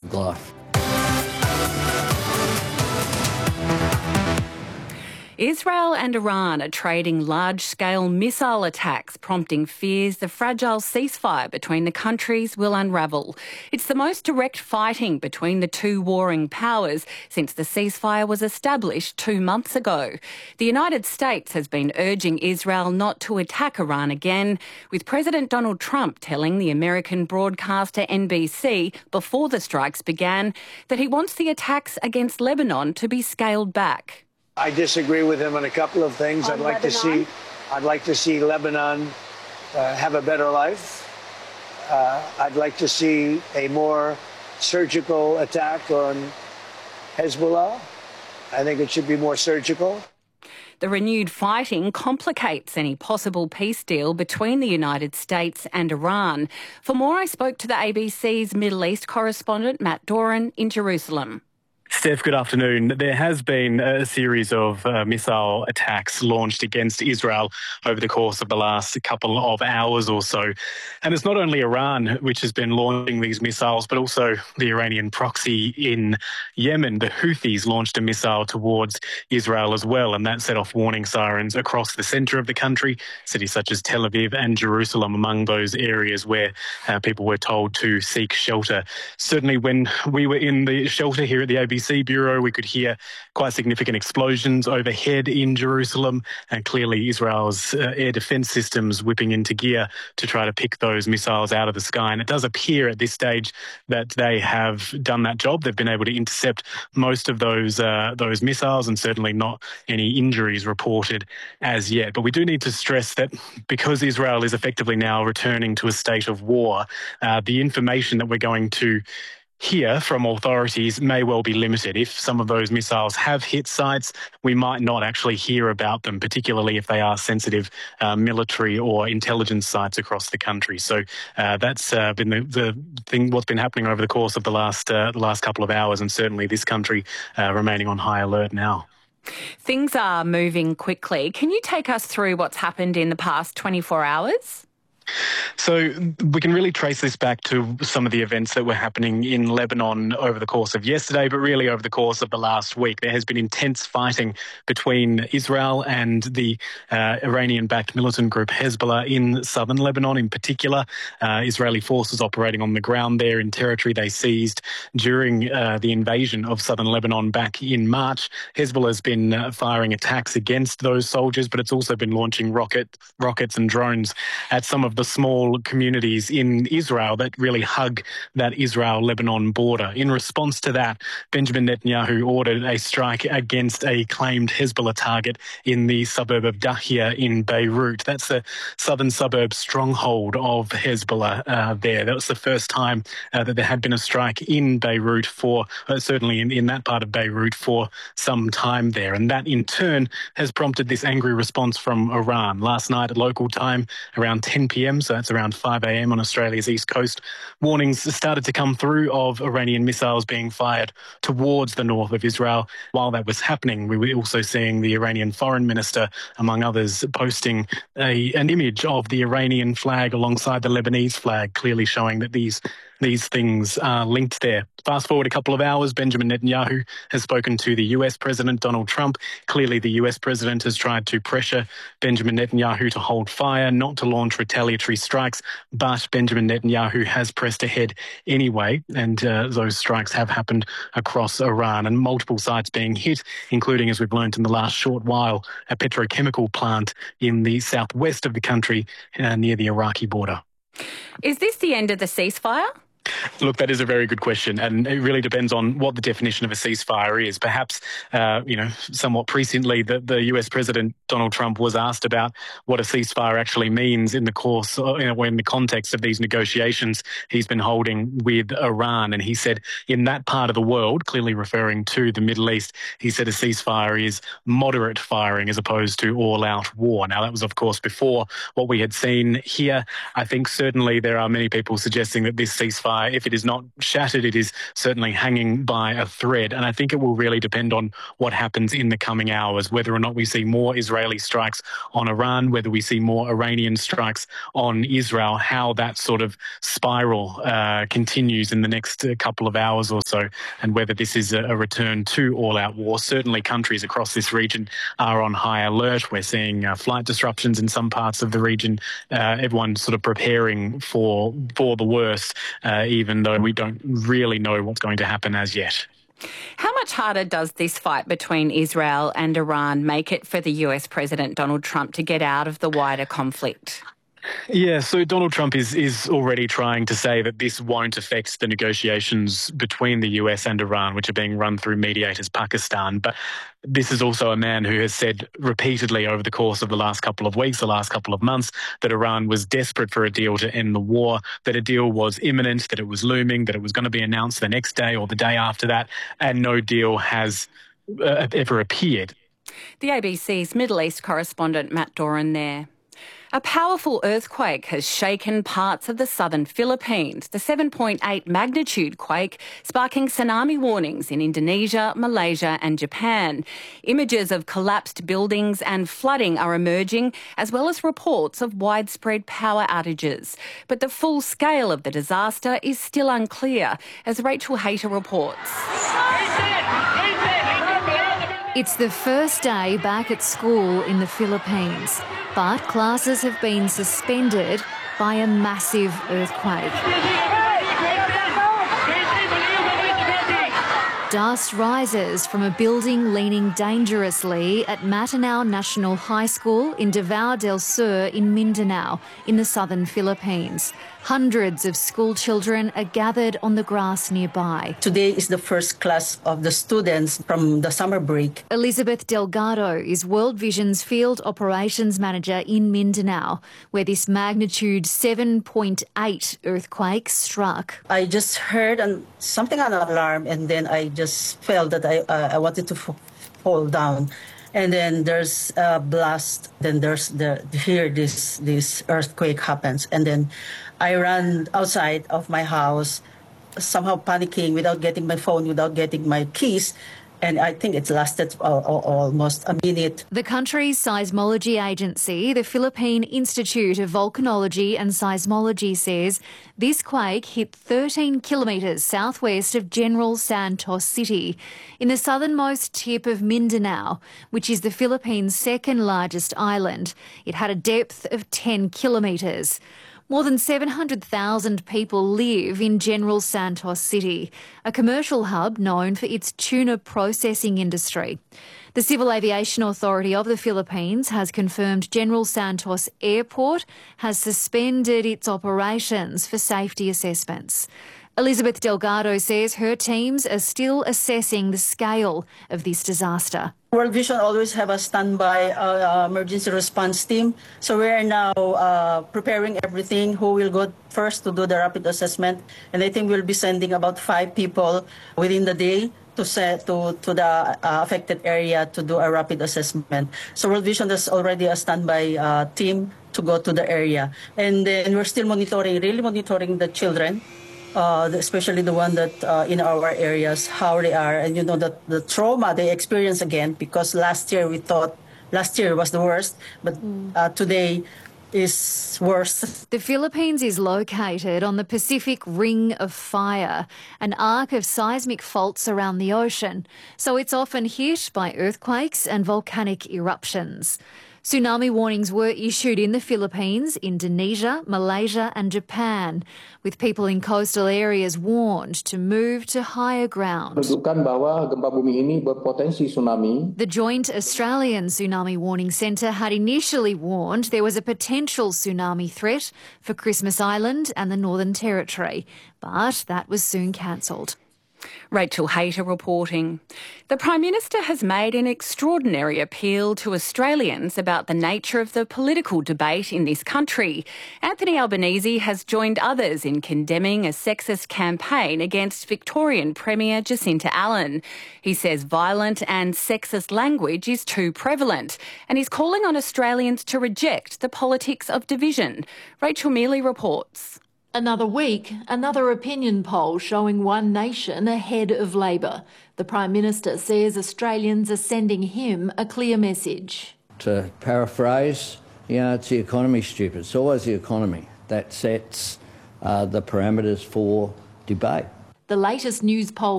life. Israel and Iran are trading large-scale missile attacks, prompting fears the fragile ceasefire between the countries will unravel. It's the most direct fighting between the two warring powers since the ceasefire was established 2 months ago. The United States has been urging Israel not to attack Iran again, with President Donald Trump telling the American broadcaster NBC before the strikes began that he wants the attacks against Lebanon to be scaled back. I disagree with him on a couple of things. I'd like to see Lebanon have a better life. I'd like to see a more surgical attack on Hezbollah. I think it should be more surgical. The renewed fighting complicates any possible peace deal between the United States and Iran. For more, I spoke to the ABC's Middle East correspondent, Matt Doran, in Jerusalem. Steph, good afternoon. There has been a series of missile attacks launched against Israel over the course of the last couple of hours or so. And it's not only Iran which has been launching these missiles, but also the Iranian proxy in Yemen. The Houthis launched a missile towards Israel as well, and that set off warning sirens across the centre of the country, cities such as Tel Aviv and Jerusalem among those areas where people were told to seek shelter. Certainly when we were in the shelter here at the ABC Bureau, we could hear quite significant explosions overhead in Jerusalem, and clearly Israel's air defence systems whipping into gear to try to pick those missiles out of the sky. And it does appear at this stage that they have done that job. They've been able to intercept most of those missiles, and certainly not any injuries reported as yet. But we do need to stress that because Israel is effectively now returning to a state of war, the information that we're going to hear from authorities may well be limited. If some of those missiles have hit sites, we might not actually hear about them, particularly if they are sensitive military or intelligence sites across the country. So that's been the thing, what's been happening over the course of the last couple of hours, and certainly this country remaining on high alert now. Things are moving quickly. Can you take us through what's happened in the past 24 hours? So we can really trace this back to some of the events that were happening in Lebanon over the course of yesterday, but really over the course of the last week. There has been intense fighting between Israel and the Iranian-backed militant group Hezbollah in southern Lebanon in particular. Israeli forces operating on the ground there in territory they seized during the invasion of southern Lebanon back in March. Hezbollah has been firing attacks against those soldiers, but it's also been launching rockets and drones at some of the small communities in Israel that really hug that Israel-Lebanon border. In response to that, Benjamin Netanyahu ordered a strike against a claimed Hezbollah target in the suburb of Dahia in Beirut. That's the southern suburb stronghold of Hezbollah there. That was the first time that there had been a strike in Beirut for, certainly in that part of Beirut, for some time there. And that in turn has prompted this angry response from Iran. Last night at local time, around 10 p.m., so that's around 5 a.m. on Australia's east coast, warnings started to come through of Iranian missiles being fired towards the north of Israel. While that was happening, we were also seeing the Iranian foreign minister, among others, posting an image of the Iranian flag alongside the Lebanese flag, clearly showing that these things are linked there. Fast forward a couple of hours, Benjamin Netanyahu has spoken to the US President Donald Trump. Clearly, the US President has tried to pressure Benjamin Netanyahu to hold fire, not to launch retaliatory strikes, but Benjamin Netanyahu has pressed ahead anyway, and those strikes have happened across Iran, and multiple sites being hit, including, as we've learned in the last short while, a petrochemical plant in the southwest of the country near the Iraqi border. Is this the end of the ceasefire? Look, that is a very good question, and it really depends on what the definition of a ceasefire is. Perhaps, somewhat presciently, the US President Donald Trump was asked about what a ceasefire actually means in the course, in the context of these negotiations he's been holding with Iran. And he said in that part of the world, clearly referring to the Middle East, he said a ceasefire is moderate firing as opposed to all-out war. Now, that was, of course, before what we had seen here. I think certainly there are many people suggesting that this ceasefire if it is not shattered, it is certainly hanging by a thread. And I think it will really depend on what happens in the coming hours, whether or not we see more Israeli strikes on Iran, whether we see more Iranian strikes on Israel, how that sort of spiral continues in the next couple of hours or so, and whether this is a return to all-out war. Certainly countries across this region are on high alert. We're seeing flight disruptions in some parts of the region, everyone sort of preparing for the worst, even though we don't really know what's going to happen as yet. How much harder does this fight between Israel and Iran make it for the US President Donald Trump to get out of the wider conflict? Yeah, so Donald Trump is already trying to say that this won't affect the negotiations between the US and Iran, which are being run through mediators Pakistan. But this is also a man who has said repeatedly over the course of the last couple of weeks, the last couple of months, that Iran was desperate for a deal to end the war, that a deal was imminent, that it was looming, that it was going to be announced the next day or the day after that, and no deal has ever appeared. The ABC's Middle East correspondent Matt Doran there. A powerful earthquake has shaken parts of the southern Philippines, the 7.8 magnitude quake sparking tsunami warnings in Indonesia, Malaysia and Japan. Images of collapsed buildings and flooding are emerging, as well as reports of widespread power outages. But the full scale of the disaster is still unclear, as Rachel Hayter reports. It's the first day back at school in the Philippines, but classes have been suspended by a massive earthquake. Dust rises from a building leaning dangerously at Matanao National High School in Davao del Sur in Mindanao, in the southern Philippines. Hundreds of school children are gathered on the grass nearby. Today is the first class of the students from the summer break. Elizabeth Delgado is World Vision's Field Operations Manager in Mindanao, where this magnitude 7.8 earthquake struck. I just heard something on an alarm, and then I just felt that I wanted to fall down. And then there's a blast. Then there's this earthquake happens, and then I ran outside of my house, somehow panicking, without getting my phone, without getting my keys. And I think it lasted almost a minute. The country's seismology agency, the Philippine Institute of Volcanology and Seismology, says this quake hit 13 kilometres southwest of General Santos City, in the southernmost tip of Mindanao, which is the Philippines' second largest island. It had a depth of 10 kilometres. More than 700,000 people live in General Santos City, a commercial hub known for its tuna processing industry. The Civil Aviation Authority of the Philippines has confirmed General Santos Airport has suspended its operations for safety assessments. Elizabeth Delgado says her teams are still assessing the scale of this disaster. World Vision always have a standby emergency response team. So we are now preparing everything. Who will go first to do the rapid assessment? And I think we'll be sending about 5 people within the day to the affected area to do a rapid assessment. So World Vision has already a standby team to go to the area. And then we're still really monitoring the children. Especially the one that in our areas, how they are, and the trauma they experience again, because last year we thought last year was the worst, but today is worse. The Philippines is located on the Pacific Ring of Fire, an arc of seismic faults around the ocean, so it's often hit by earthquakes and volcanic eruptions. Tsunami warnings were issued in the Philippines, Indonesia, Malaysia and Japan, with people in coastal areas warned to move to higher ground. The Joint Australian Tsunami Warning Centre had initially warned there was a potential tsunami threat for Christmas Island and the Northern Territory, but that was soon cancelled. Rachel Hayter reporting. The Prime Minister has made an extraordinary appeal to Australians about the nature of the political debate in this country. Anthony Albanese has joined others in condemning a sexist campaign against Victorian Premier Jacinta Allen. He says violent and sexist language is too prevalent, and he's calling on Australians to reject the politics of division. Rachel Mealy reports. Another week, another opinion poll showing One Nation ahead of Labor. The Prime Minister says Australians are sending him a clear message. To paraphrase, it's the economy, stupid. It's always the economy that sets the parameters for debate. The latest news poll